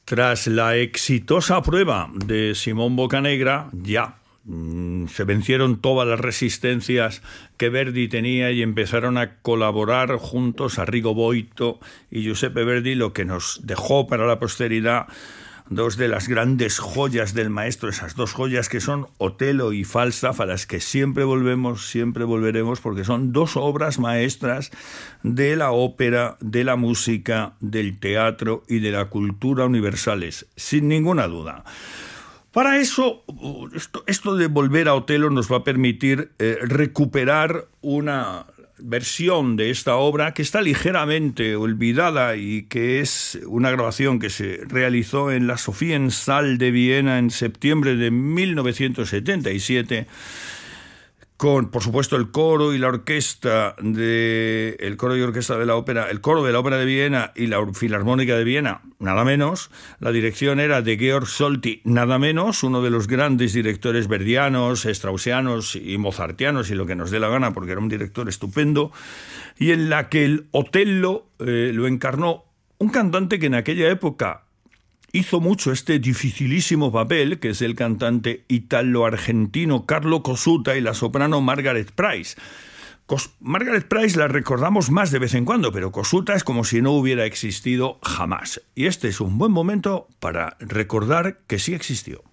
Tras la exitosa prueba de Simón Boccanegra, ya se vencieron todas las resistencias que Verdi tenía y empezaron a colaborar juntos Arrigo Boito y Giuseppe Verdi, lo que nos dejó para la posteridad dos de las grandes joyas del maestro, esas dos joyas que son Otelo y Falstaff, a las que siempre volvemos, siempre volveremos, porque son dos obras maestras de la ópera, de la música, del teatro y de la cultura universales, sin ninguna duda. Para eso, esto de volver a Otelo nos va a permitir recuperar una versión de esta obra que está ligeramente olvidada y que es una grabación que se realizó en la Sophiensaal de Viena en septiembre de 1977 con, por supuesto, el coro y la orquesta el coro y orquesta de la ópera, el coro de la Ópera de Viena y la Filarmónica de Viena, nada menos. La dirección era de Georg Solti, nada menos, uno de los grandes directores verdianos, straussianos y mozartianos y lo que nos dé la gana, porque era un director estupendo, y en la que el Otello lo encarnó un cantante que en aquella época hizo mucho este dificilísimo papel, que es el cantante italo-argentino Carlo Cosuta y la soprano Margaret Price. Margaret Price la recordamos más de vez en cuando, pero Cosuta es como si no hubiera existido jamás. Y este es un buen momento para recordar que sí existió.